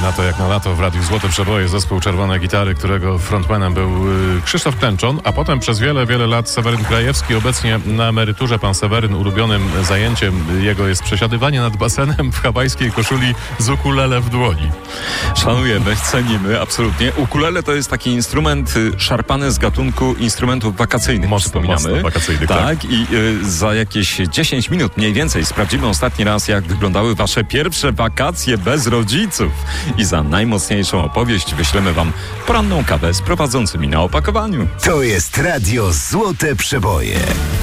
na to jak na lato w Radiu Złote Przeboje, zespół Czerwone Gitary, którego frontmanem był Krzysztof Klęczon, a potem przez wiele, wiele lat Seweryn Krajewski. Obecnie na emeryturze pan Seweryn, ulubionym zajęciem jego jest przesiadywanie nad basenem w hawajskiej koszuli z ukulele w dłoni. Szanujemy, cenimy, absolutnie. Ukulele to jest taki instrument szarpany z gatunku instrumentów wakacyjnych, Mocno wakacyjnych, tak. I za jakieś 10 minut mniej więcej sprawdzimy ostatni raz, jak wyglądały wasze pierwsze wakacje bez rodziców. I za najmocniejszą opowieść wyślemy wam poranną kawę z prowadzącymi na opakowaniu. To jest Radio Złote Przeboje.